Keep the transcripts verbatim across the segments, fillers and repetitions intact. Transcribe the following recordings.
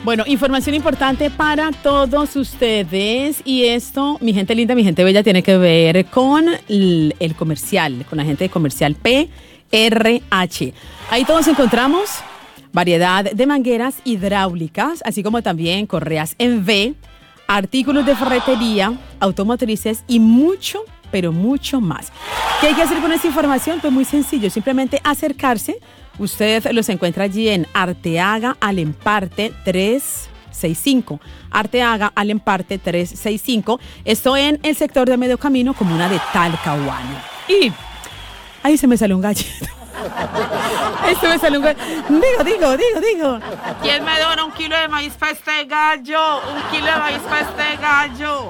Bueno, información importante para todos ustedes y esto, mi gente linda, mi gente bella, tiene que ver con el, el comercial, con la gente de comercial P R H. Ahí todos encontramos variedad de mangueras hidráulicas, así como también correas en V, artículos de ferretería, automotrices y mucho, pero mucho más. ¿Qué hay que hacer con esta información? Pues muy sencillo, simplemente acercarse. Usted los encuentra allí en Arteaga Alemparte trescientos sesenta y cinco. Arteaga Alemparte trescientos sesenta y cinco. Esto en el sector de Medio Camino, comuna de Talcahuano. Y ahí se me salió un gallito. Esto me salió un gallo. Digo, digo, digo, digo. ¿Quién me dona un kilo de maíz para este gallo? Un kilo de maíz para este gallo.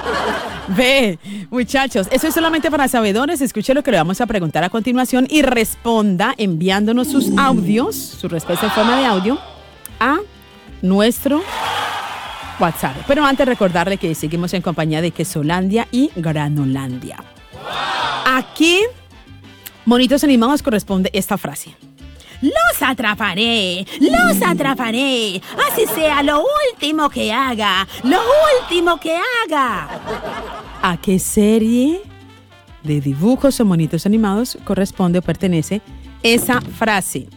Ve, muchachos, eso es solamente para sabedores. Escuche lo que le vamos a preguntar a continuación y responda enviándonos sus audios, su respuesta en forma de audio, a nuestro WhatsApp. Pero antes recordarle que seguimos en compañía de Quesolandia y Granolandia. Aquí, Monitos Animados, corresponde esta frase. Los atraparé, los atraparé, así sea lo último que haga, lo último que haga. ¿A qué serie de dibujos o monitos animados corresponde o pertenece esa frase?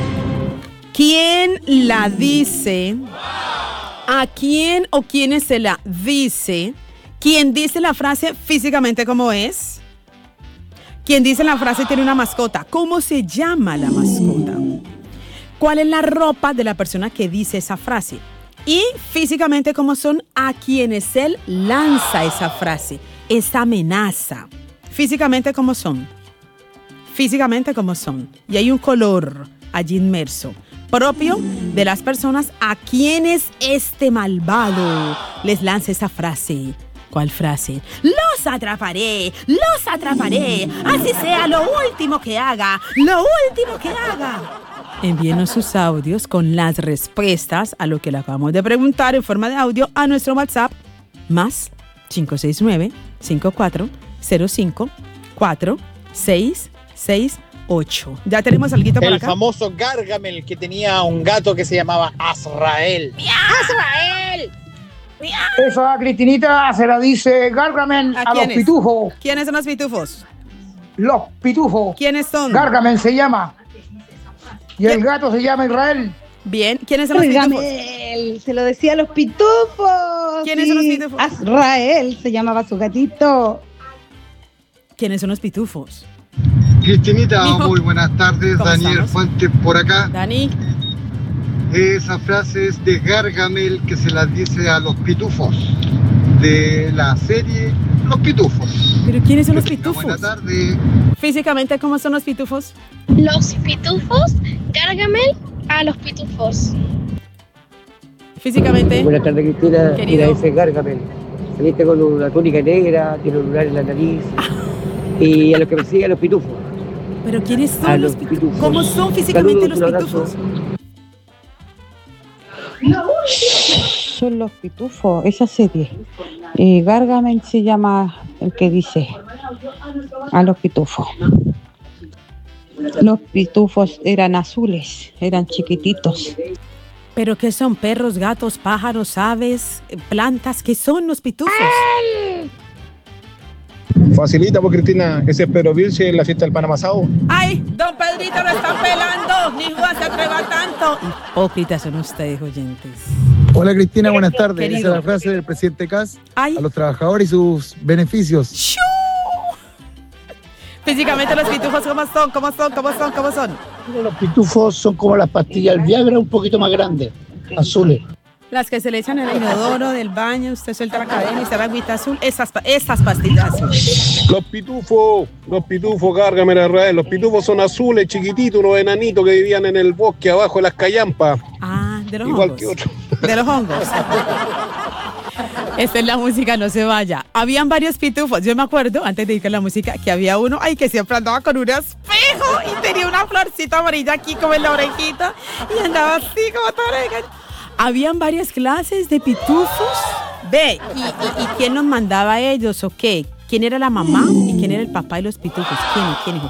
¿Quién la dice? ¿A quién o quiénes se la dice? ¿Quién dice la frase físicamente cómo es? ¿Quién dice la frase tiene una mascota? ¿Cómo se llama la mascota? ¿Cuál es la ropa de la persona que dice esa frase? Y físicamente cómo son a quienes él lanza esa frase, esa amenaza. Físicamente cómo son. Físicamente cómo son. Y hay un color allí inmerso, propio de las personas a quienes este malvado les lanza esa frase. ¿Cuál frase? Los atraparé, los atraparé, así sea lo último que haga, lo último que haga. Envíenos sus audios con las respuestas a lo que le acabamos de preguntar en forma de audio a nuestro WhatsApp más cinco seis nueve, cinco cuatro cero cinco, cuatro seis seis ocho. Ya tenemos algo por acá. El famoso Gargamel, que tenía un gato que se llamaba Azrael. ¡Azrael! Esa Cristinita se la dice Gargamel a, a los pitufos. ¿Quiénes son los pitufos? Los pitufos. ¿Quiénes son? Gargamel se llama. Y el gato se llama Israel. Bien, ¿quiénes son los pitufos? Gargamel, se lo decía a los pitufos. ¿Quiénes son los pitufos? Azrael se llamaba su gatito. ¿Quiénes son los pitufos? Cristinita, Mijo. Muy buenas tardes. Daniel estamos? Fuentes por acá. Dani. Esa frase es de Gargamel, que se la dice a los pitufos de la serie Los Pitufos. ¿Pero quiénes son los Que tenga pitufos? Buenas tardes. Físicamente, ¿cómo son los pitufos? Los pitufos, Gargamel a los pitufos. Físicamente. Buenas tardes, Cristina. Querido. Mira, ese es Gargamel. Saliste con una túnica negra, tiene un lunar en la nariz. Y a los que persiguen a los pitufos. ¿Pero quiénes son A los los pitufos? pitufos. ¿Cómo son físicamente Saludos, los un abrazo. pitufos? Son los pitufos, esa serie. Eh, Gargamel se llama el que dice a los pitufos. Los pitufos eran azules, eran chiquititos. ¿Pero qué son? ¿Perros, gatos, pájaros, aves, plantas? ¿Qué son los pitufos? Facilita, pues, Cristina. Ese es Pedro Vilche en la fiesta del pan amasado. ¡Ay! Don Pedrito lo están pelando. Ni Juan se atreva tanto. Hipócritas son ustedes, oyentes. Hola, Cristina, buenas tardes. Querido. Esa es la frase del presidente Kass Ay. a los trabajadores y sus beneficios. ¡Shoo! Físicamente los pitufos, ¿cómo son? ¿Cómo son? ¿Cómo son? ¿Cómo son? Los pitufos son como las pastillas Viagra, un poquito más grandes, azules. Las que se le echan en el inodoro del baño, usted suelta la cadena y se da agüita azul. Esas, pa- esas pastillas azules. Los pitufos, los pitufos, Gargamel, Israel. Los pitufos son azules, chiquititos, unos enanitos que vivían en el bosque abajo de las callampas. Ah, de los Igual hongos. que otro. De los hongos. Esta es la música, no se vaya. Habían varios pitufos. Yo me acuerdo, antes de ir con la música, que había uno, ay, que siempre andaba con un espejo y tenía una florcita amarilla aquí como en la orejita y andaba así como toda oreja. Habían varias clases de pitufos. Ve, ¿y, y, y quién nos mandaba a ellos o qué? ¿Quién era la mamá y quién era el papá de los pitufos? ¿Quién? ¿Quién?